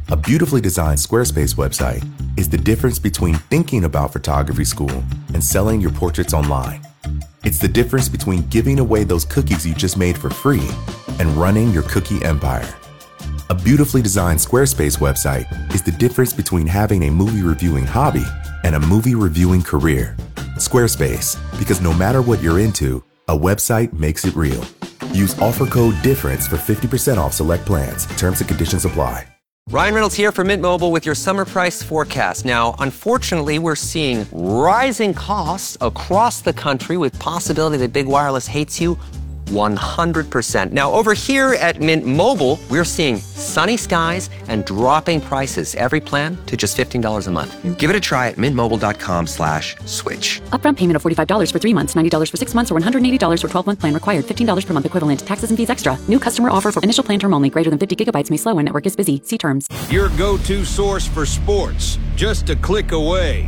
A beautifully designed Squarespace website is the difference between thinking about photography school and selling your portraits online. It's the difference between giving away those cookies you just made for free and running your cookie empire. A beautifully designed Squarespace website is the difference between having a movie reviewing hobby and a movie reviewing career. Squarespace, because no matter what you're into, a website makes it real. Use offer code DIFFERENCE for 50% off select plans. Terms and conditions apply. Ryan Reynolds here from Mint Mobile with your summer price forecast. Now, unfortunately, we're seeing rising costs across the country with possibility that big wireless hates you 100%. Now, over here at Mint Mobile, we're seeing sunny skies and dropping prices. Every plan to just $15 a month. Give it a try at mintmobile.com/switch. Upfront payment of $45 for 3 months, $90 for 6 months, or $180 for 12-month plan required. $15 per month equivalent. Taxes and fees extra. New customer offer for initial plan term only. Greater than 50 gigabytes may slow when network is busy. See terms. Your go-to source for sports, just a click away.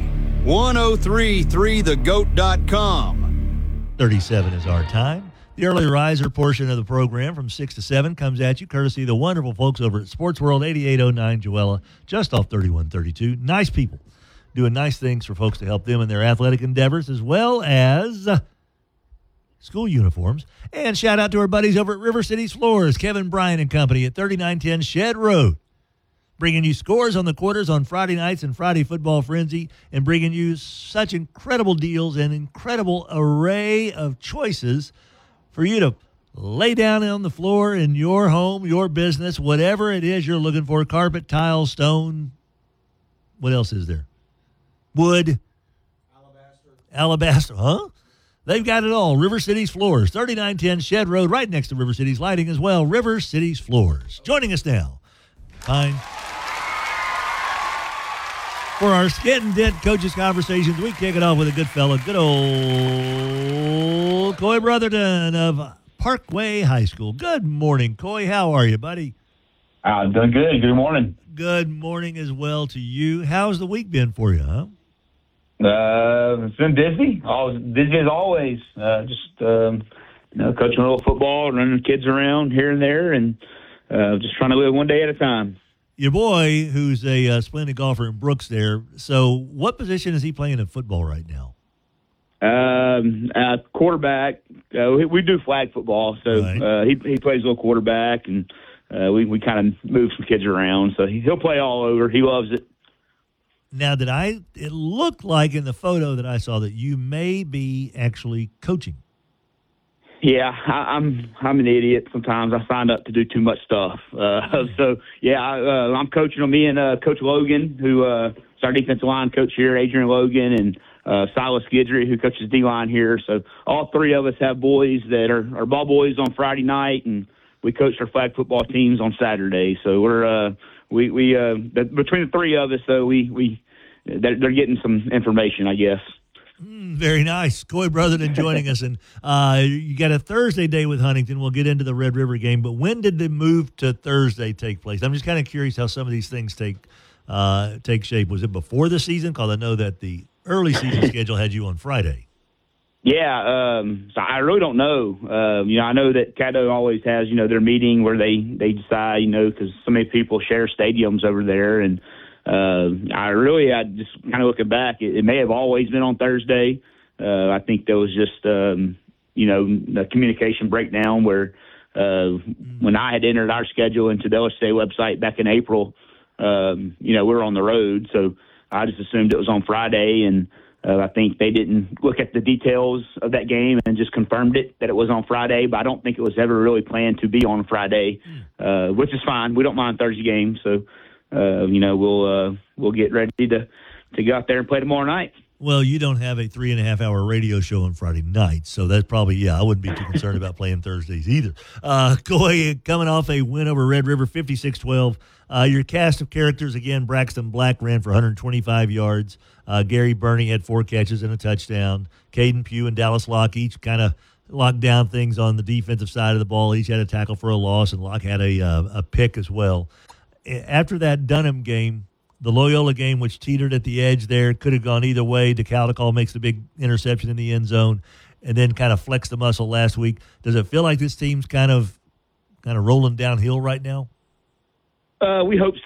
1033thegoat.com. 37 is our time. The early riser portion of the program from 6 to 7 comes at you courtesy of the wonderful folks over at Sports World 8809 Joella, just off 3132. Nice people doing nice things for folks to help them in their athletic endeavors as well as school uniforms. And shout out to our buddies over at River Cities Floors, Kevin Bryan and Company at 3910 Shed Road. Bringing you scores on the quarters on Friday nights and Friday Football Frenzy, and bringing you such incredible deals and incredible array of choices for you to lay down on the floor in your home, your business, whatever it is you're looking for, carpet, tile, stone. What else is there? Wood. Alabaster, huh? They've got it all. River Cities Floors, 3910 Shed Road, right next to River Cities Lighting as well. River Cities Floors. Joining us now, fine. For our Skid and Dent Coaches Conversations, we kick it off with a good fella, good old Coy Brotherton of Parkway High School. Good morning, Coy. How are you, buddy? Doing good. Good morning. Good morning as well to you. How's the week been for you, huh? It's been busy. Busy as always. Coaching a little football, running the kids around here and there, and just trying to live one day at a time. Your boy, who's a splendid golfer in Brooks there, so what position is he playing in football right now? Quarterback. We do flag football, so right. He plays a little quarterback, and we kind of move some kids around, so he'll play all over. He loves it. Now, it looked like in the photo that I saw that you may be actually coaching. Yeah, I'm an idiot sometimes. I signed up to do too much stuff. I'm coaching on me and Coach Logan, who is our defensive line coach here, Adrian Logan, and Silas Guidry, who coaches D-line here. So all three of us have boys that are ball boys on Friday night, and we coach our flag football teams on Saturday. So we're between the three of us, though, they're getting some information, I guess. Very nice. Coy Brotherton joining us. And you got a Thursday day with Huntington. We'll get into the Red River game. But when did the move to Thursday take place? I'm just kind of curious how some of these things take shape. Was it before the season? Because I know that the early season schedule had you on Friday. Yeah, so I really don't know. I know that Caddo always has, their meeting where they decide, because so many people share stadiums over there. And I just kind of looking back, it may have always been on Thursday. I think there was just, the communication breakdown where when I had entered our schedule into the LSA website back in April, we were on the road. So I just assumed it was on Friday, and I think they didn't look at the details of that game and just confirmed that it was on Friday, but I don't think it was ever really planned to be on Friday, which is fine. We don't mind Thursday games. So, we'll get ready to go out there and play tomorrow night. Well, you don't have a 3.5-hour radio show on Friday night, so that's probably, I wouldn't be too concerned about playing Thursdays either. Coy, coming off a win over Red River, 56-12. Your cast of characters, again, Braxton Black ran for 125 yards. Gary Burney had 4 catches and a touchdown. Caden Pugh and Dallas Locke each kind of locked down things on the defensive side of the ball. Each had a tackle for a loss, and Locke had a pick as well. After that Dunham game, the Loyola game, which teetered at the edge there, could have gone either way. DeCaldecall makes the big interception in the end zone and then kind of flexed the muscle last week. Does it feel like this team's kind of rolling downhill right now? We hope